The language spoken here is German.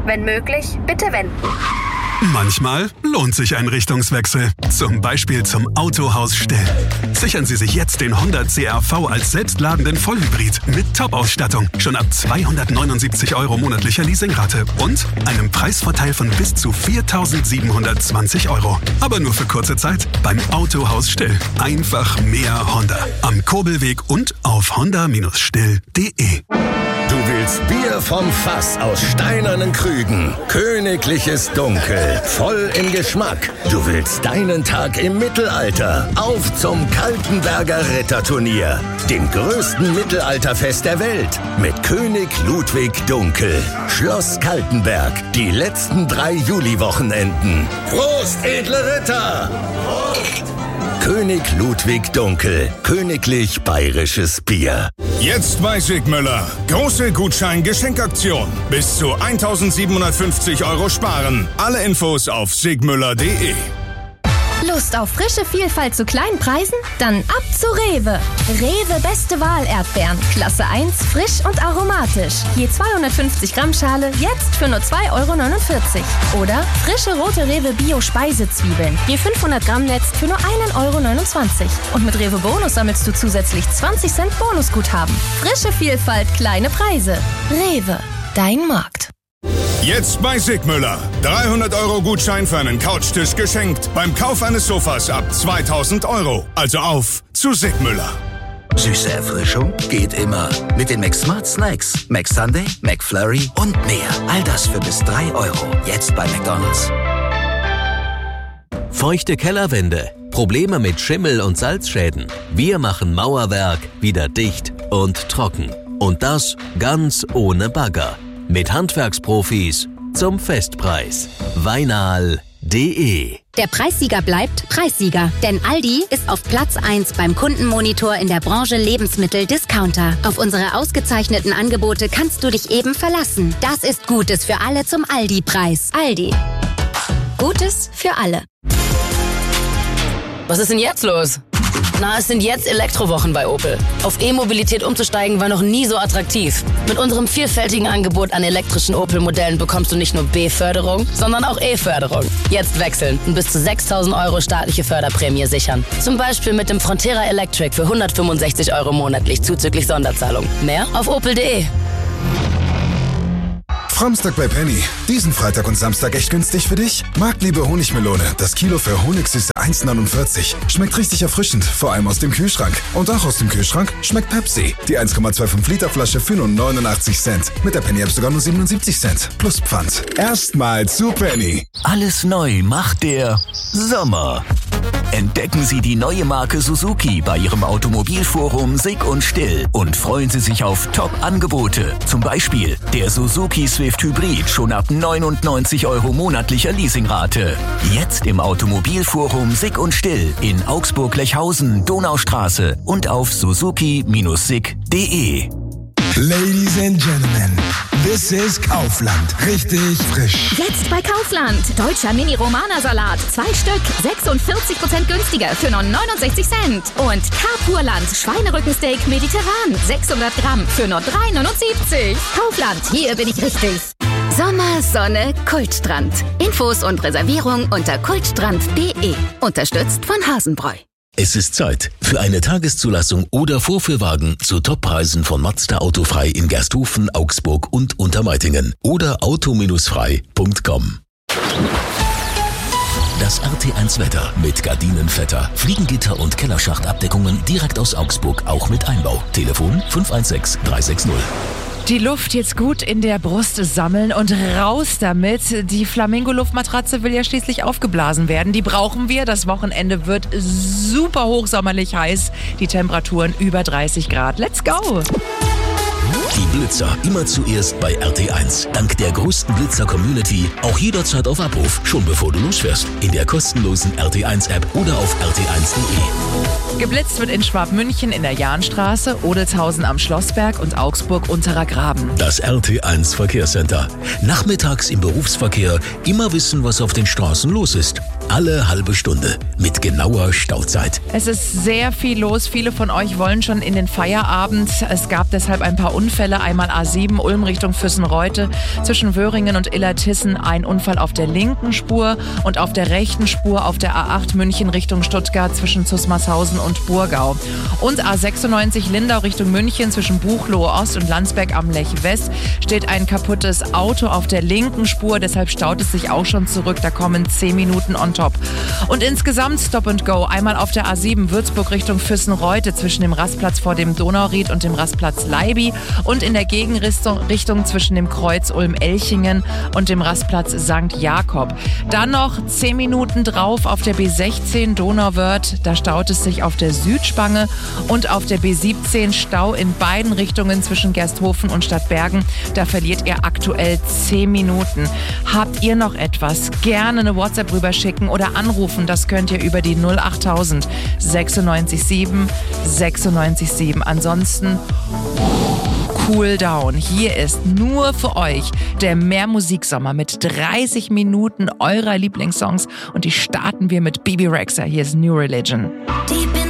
Wenn möglich, bitte wenden. Manchmal lohnt sich ein Richtungswechsel. Zum Beispiel zum Autohaus Still. Sichern Sie sich jetzt den Honda CR-V als selbstladenden Vollhybrid mit Top-Ausstattung. Schon ab 279 € monatlicher Leasingrate und einem Preisvorteil von bis zu 4.720 €. Aber nur für kurze Zeit beim Autohaus Still. Einfach mehr Honda. Am Kurbelweg und auf honda-still.de. Du willst Bier vom Fass aus steinernen Krügen. Königliches Dunkel. Voll im Geschmack. Du willst deinen Tag im Mittelalter. Auf zum Kaltenberger Ritterturnier. Dem größten Mittelalterfest der Welt. Mit König Ludwig Dunkel. Schloss Kaltenberg. Die letzten 3 Juliwochenenden. Prost, edle Ritter! Prost! König Ludwig Dunkel. Königlich bayerisches Bier. Jetzt bei Sigmüller. Große Gutschein-Geschenkaktion. Bis zu 1.750 € sparen. Alle Infos auf sigmüller.de. Lust auf frische Vielfalt zu kleinen Preisen? Dann ab zu Rewe. Rewe beste Wahl Erdbeeren. Klasse 1, frisch und aromatisch. Je 250 Gramm Schale, jetzt für nur 2,49 €. Oder frische rote Rewe Bio Speisezwiebeln. Je 500 Gramm Netz für nur 1,29 €. Und mit Rewe Bonus sammelst du zusätzlich 20 Cent Bonusguthaben. Frische Vielfalt, kleine Preise. Rewe, dein Markt. Jetzt bei Sigmüller. 300 € Gutschein für einen Couchtisch geschenkt. Beim Kauf eines Sofas ab 2.000 €. Also auf zu Sigmüller. Süße Erfrischung geht immer. Mit den McSmart Snacks. McSunday, McFlurry und mehr. All das für bis 3 €. Jetzt bei McDonald's. Feuchte Kellerwände, Probleme mit Schimmel und Salzschäden. Wir machen Mauerwerk wieder dicht und trocken. Und das ganz ohne Bagger. Mit Handwerksprofis zum Festpreis. Weinal.de. Der Preissieger bleibt Preissieger, denn Aldi ist auf Platz 1 beim Kundenmonitor in der Branche Lebensmittel-Discounter. Auf unsere ausgezeichneten Angebote kannst du dich eben verlassen. Das ist Gutes für alle zum Aldi-Preis. Aldi. Gutes für alle. Was ist denn jetzt los? Na, es sind jetzt Elektrowochen bei Opel. Auf E-Mobilität umzusteigen war noch nie so attraktiv. Mit unserem vielfältigen Angebot an elektrischen Opel-Modellen bekommst du nicht nur B-Förderung, sondern auch E-Förderung. Jetzt wechseln und bis zu 6.000 € staatliche Förderprämie sichern. Zum Beispiel mit dem Frontera Electric für 165 € monatlich zuzüglich Sonderzahlung. Mehr auf opel.de. Samstag bei Penny. Diesen Freitag und Samstag echt günstig für dich? Marktliebe Honigmelone. Das Kilo für Honigsüße 1,49. Schmeckt richtig erfrischend, vor allem aus dem Kühlschrank. Und auch aus dem Kühlschrank schmeckt Pepsi. Die 1,25 Liter Flasche für nur 89 Cent. Mit der Penny-App sogar nur 77 Cent. Plus Pfand. Erstmal zu Penny. Alles neu macht der Sommer. Entdecken Sie die neue Marke Suzuki bei Ihrem Automobilforum Sick und Still und freuen Sie sich auf Top-Angebote. Zum Beispiel der Suzuki Swift Hybrid schon ab 99 € monatlicher Leasingrate. Jetzt im Automobilforum Sick und Still in Augsburg-Lechhausen, Donaustraße und auf suzuki-sick.de. Ladies and Gentlemen, this is Kaufland. Richtig frisch. Jetzt bei Kaufland. Deutscher Mini-Romana-Salat. 2 Stück. 46% günstiger für nur 69 Cent. Und Carpurland. Schweinerückensteak mediterran. 600 Gramm für nur 3,79 €. Kaufland. Hier bin ich richtig. Sommer, Sonne, Kultstrand. Infos und Reservierung unter kultstrand.de. Unterstützt von Hasenbräu. Es ist Zeit für eine Tageszulassung oder Vorführwagen zu Toppreisen von Mazda Autofrei in Gersthofen, Augsburg und Untermeitingen oder auto-frei.com. Das RT1 Wetter mit Gardinenvetter, Fliegengitter und Kellerschachtabdeckungen direkt aus Augsburg, auch mit Einbau. Telefon 516 360. Die Luft jetzt gut in der Brust sammeln und raus damit. Die Flamingo-Luftmatratze will ja schließlich aufgeblasen werden. Die brauchen wir. Das Wochenende wird super hochsommerlich heiß. Die Temperaturen über 30 Grad. Let's go! Die Blitzer immer zuerst bei RT1. Dank der größten Blitzer-Community auch jederzeit auf Abruf, schon bevor du losfährst. In der kostenlosen RT1-App oder auf rt1.de. Geblitzt wird in Schwabmünchen in der Jahnstraße, Odelshausen am Schlossberg und Augsburg unterer Graben. Das RT1 Verkehrscenter. Nachmittags im Berufsverkehr immer wissen, was auf den Straßen los ist. Alle halbe Stunde mit genauer Stauzeit. Es ist sehr viel los. Viele von euch wollen schon in den Feierabend. Es gab deshalb ein paar Unfälle. Einmal A7 Ulm Richtung Füssen-Reute. Zwischen Wöhringen und Illertissen ein Unfall auf der linken Spur und auf der rechten Spur auf der A8 München Richtung Stuttgart zwischen Zusmarshausen und Burgau. Und A96 Lindau Richtung München zwischen Buchloe Ost und Landsberg am Lech West steht ein kaputtes Auto auf der linken Spur. Deshalb staut es sich auch schon zurück. Da kommen 10 Minuten on top. Und insgesamt Stop and Go. Einmal auf der A7 Würzburg Richtung Füssen-Reute zwischen dem Rastplatz vor dem Donauried und dem Rastplatz Leiby und in der Gegenrichtung zwischen dem Kreuz Ulm-Elchingen und dem Rastplatz St. Jakob. Dann noch 10 Minuten drauf auf der B16 Donauwörth. Da staut es sich auf der Südspange und auf der B17 Stau in beiden Richtungen zwischen Gersthofen und Stadtbergen. Da verliert ihr aktuell 10 Minuten. Habt ihr noch etwas? Gerne eine WhatsApp rüberschicken oder anrufen. Das könnt ihr über die 08000 96 7. Ansonsten cool down. Hier ist nur für euch der Mehrmusiksommer mit 30 Minuten eurer Lieblingssongs und die starten wir mit Bebe Rexha. Hier ist New Religion.